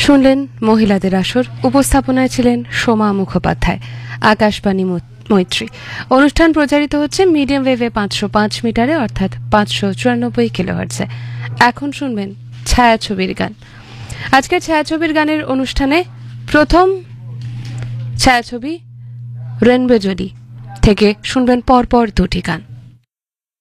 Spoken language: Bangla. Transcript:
শুনলেন মহিলাদের আসর। উপস্থাপনায় ছিলেন সোমা মুখোপাধ্যায়, আকাশবাণী মৈত্রী। অনুষ্ঠান প্রচারিত হচ্ছে মিডিয়াম ওয়েভে 505 মিটারে, অর্থাৎ 594 কিলোহার্টজে। এখন শুনবেন ছায়াছবির গান। আজকের ছায়াছবির গানের অনুষ্ঠানে প্রথম ছায়াছবি রেনবে জলি থেকে শুনবেন পরপর দুটি গান।